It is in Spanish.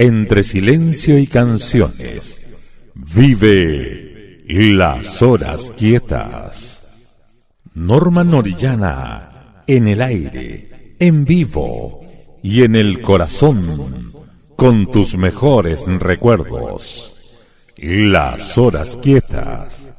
entre silencio y canciones, vive Las Horas Quietas. Norman Orellana, en el aire, en vivo y en el corazón, con tus mejores recuerdos. Las Horas Quietas.